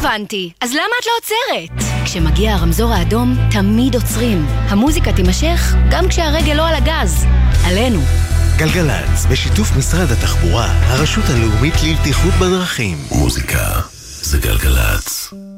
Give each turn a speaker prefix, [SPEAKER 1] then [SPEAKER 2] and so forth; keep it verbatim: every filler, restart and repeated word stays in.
[SPEAKER 1] הבנתי. אז למה את לא עוצרת? כשמגיע הרמזור האדום, תמיד עוצרים. המוזיקה תימשך גם כשהרגל לא על הגז. עלינו.
[SPEAKER 2] גלגלץ, בשיתוף משרד התחבורה, הרשות הלאומית לבטיחות בדרכים.
[SPEAKER 3] מוזיקה זה גלגלץ.